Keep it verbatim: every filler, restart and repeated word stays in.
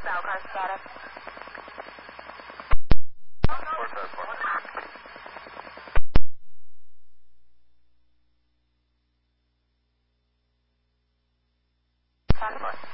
What's our car status? Where's that for? ten four.